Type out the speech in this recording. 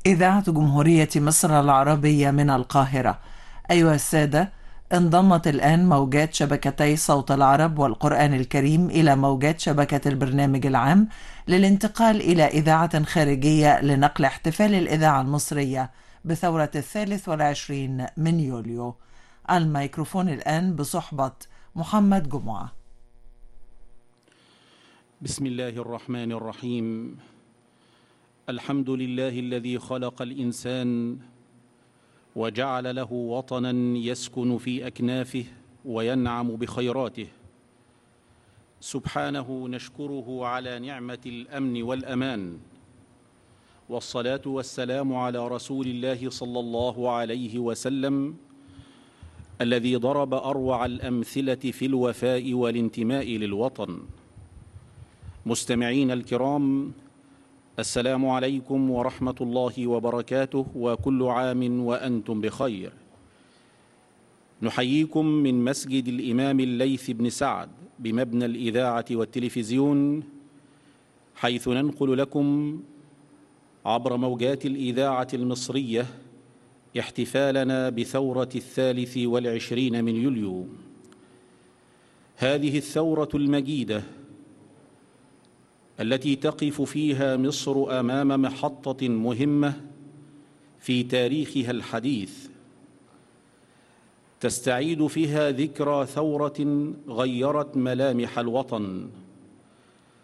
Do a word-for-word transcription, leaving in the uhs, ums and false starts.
إذاعة جمهورية مصر العربية من القاهرة. أيها السادة، انضمت الآن موجات شبكتي صوت العرب والقرآن الكريم إلى موجات شبكة البرنامج العام للانتقال إلى إذاعة خارجية لنقل احتفال الإذاعة المصرية بثورة الثالث والعشرين من يوليو. الميكروفون الآن بصحبة محمد جمعة. بسم الله الرحمن الرحيم. الحمد لله الذي خلق الإنسان وجعل له وطنا يسكن في أكنافه وينعم بخيراته. سبحانه نشكره على نعمة الأمن والأمان، والصلاة والسلام على رسول الله صلى الله عليه وسلم الذي ضرب أروع الأمثلة في الوفاء والانتماء للوطن. مستمعين الكرام، السلام عليكم ورحمة الله وبركاته، وكل عام وأنتم بخير. نحييكم من مسجد الإمام الليث بن سعد بمبنى الإذاعة والتلفزيون، حيث ننقل لكم عبر موجات الإذاعة المصرية احتفالنا بثورة الثالث والعشرين من يوليو. هذه الثورة المجيدة التي تقف فيها مصر أمام محطة مهمة في تاريخها الحديث، تستعيد فيها ذكرى ثورة غيرت ملامح الوطن